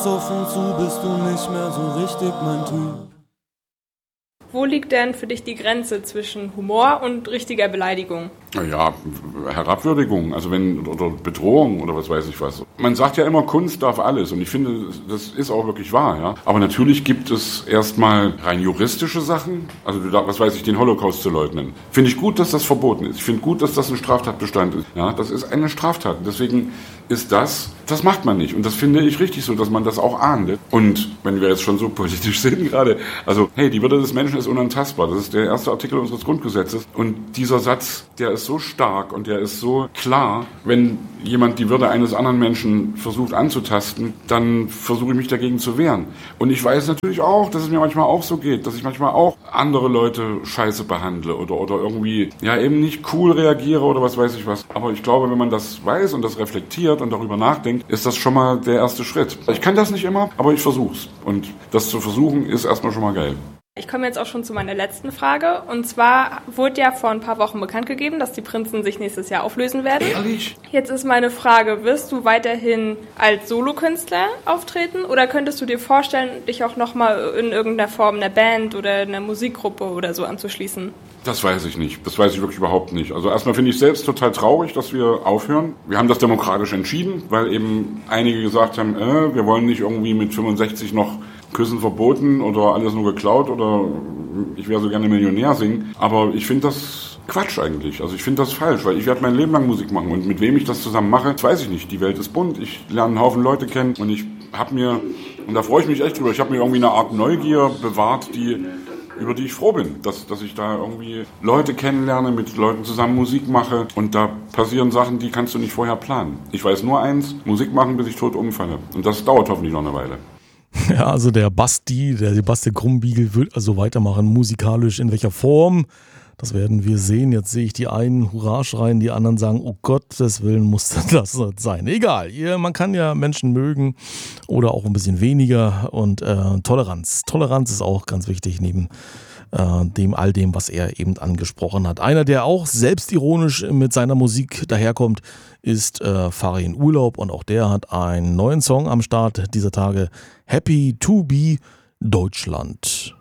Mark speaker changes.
Speaker 1: Auf und zu bist du nicht mehr so richtig mein Typ.
Speaker 2: Wo liegt denn für dich die Grenze zwischen Humor und richtiger Beleidigung?
Speaker 3: Naja, Herabwürdigung, also oder Bedrohung oder was weiß ich was. Man sagt ja immer, Kunst darf alles und ich finde, das ist auch wirklich wahr, ja. Aber natürlich gibt es erstmal rein juristische Sachen, also was weiß ich, den Holocaust zu leugnen. Finde ich gut, dass das verboten ist. Ich finde gut, dass das ein Straftatbestand ist. Ja, das ist eine Straftat. Deswegen ist das macht man nicht. Und das finde ich richtig so, dass man das auch ahndet. Und wenn wir jetzt schon so politisch sind gerade, also, hey, die Würde des Menschen ist unantastbar. Das ist der erste Artikel unseres Grundgesetzes. Und dieser Satz, der ist so stark und der ist so klar. Wenn jemand die Würde eines anderen Menschen versucht anzutasten, dann versuche ich mich dagegen zu wehren. Und ich weiß natürlich auch, dass es mir manchmal auch so geht, dass ich manchmal auch andere Leute scheiße behandle oder irgendwie, ja, eben nicht cool reagiere oder was weiß ich was. Aber ich glaube, wenn man das weiß und das reflektiert und darüber nachdenkt, ist das schon mal der erste Schritt. Ich kann das nicht immer, aber ich versuch's. Und das zu versuchen, ist erstmal schon mal geil.
Speaker 2: Ich komme jetzt auch schon zu meiner letzten Frage. Und zwar wurde ja vor ein paar Wochen bekannt gegeben, dass die Prinzen sich nächstes Jahr auflösen werden.
Speaker 3: Ehrlich?
Speaker 2: Jetzt ist meine Frage, wirst du weiterhin als Solokünstler auftreten oder könntest du dir vorstellen, dich auch nochmal in irgendeiner Form einer Band oder einer Musikgruppe oder so anzuschließen?
Speaker 3: Das weiß ich nicht. Das weiß ich wirklich überhaupt nicht. Also erstmal finde ich selbst total traurig, dass wir aufhören. Wir haben das demokratisch entschieden, weil eben einige gesagt haben, wir wollen nicht irgendwie mit 65 noch Küssen verboten oder alles nur geklaut oder ich wäre so gerne Millionär singen. Aber ich finde das Quatsch eigentlich. Also ich finde das falsch, weil ich werde mein Leben lang Musik machen und mit wem ich das zusammen mache, das weiß ich nicht. Die Welt ist bunt, ich lerne einen Haufen Leute kennen und ich habe mir, und da freue ich mich echt drüber, ich habe mir irgendwie eine Art Neugier bewahrt, über die ich froh bin, dass ich da irgendwie Leute kennenlerne, mit Leuten zusammen Musik mache und da passieren Sachen, die kannst du nicht vorher planen. Ich weiß nur eins, Musik machen, bis ich tot umfalle. Und das dauert hoffentlich noch eine Weile.
Speaker 4: Ja, also der Sebastian Krumbiegel wird also weitermachen, musikalisch in welcher Form, das werden wir sehen. Jetzt sehe ich die einen Hurra schreien, die anderen sagen, oh Gottes Willen muss das sein. Egal, man kann ja Menschen mögen oder auch ein bisschen weniger und Toleranz. Toleranz ist auch ganz wichtig neben all dem, was er eben angesprochen hat. Einer, der auch selbstironisch mit seiner Musik daherkommt, ist Farin Urlaub und auch der hat einen neuen Song am Start dieser Tage, Happy to be Deutschland.